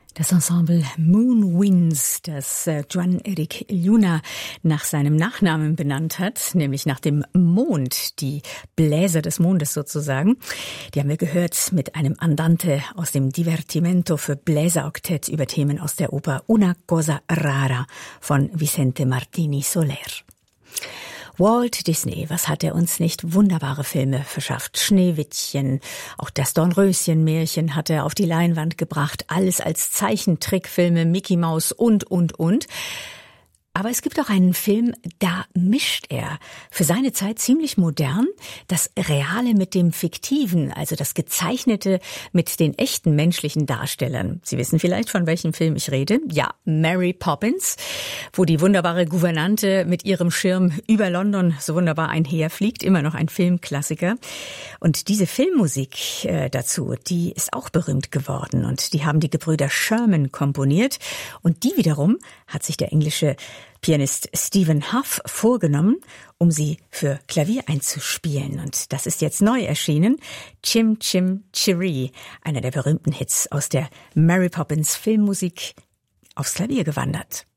Das Ensemble Moon Winds, das Juan Eric Luna nach seinem Nachnamen benannt hat, nämlich nach dem Mond, die Bläser des Mondes sozusagen. Die haben wir gehört mit einem Andante aus dem Divertimento für Bläseroktett über Themen aus der Oper Una cosa rara von Vicente Martini Soler. Walt Disney, was hat er uns nicht wunderbare Filme verschafft? Schneewittchen, auch das Dornröschen-Märchen hat er auf die Leinwand gebracht, alles als Zeichentrickfilme, Mickey Mouse und. Aber es gibt auch einen Film, da mischt er für seine Zeit ziemlich modern das Reale mit dem Fiktiven, also das Gezeichnete mit den echten menschlichen Darstellern. Sie wissen vielleicht, von welchem Film ich rede. Ja, Mary Poppins, wo die wunderbare Gouvernante mit ihrem Schirm über London so wunderbar einherfliegt, immer noch ein Filmklassiker. Und diese Filmmusik dazu, die ist auch berühmt geworden und die haben die Gebrüder Sherman komponiert und die wiederum hat sich der englische Pianist Stephen Hough vorgenommen, um sie für Klavier einzuspielen. Und das ist jetzt neu erschienen. Chim Chim Cheree, einer der berühmten Hits aus der Mary Poppins Filmmusik, aufs Klavier gewandert.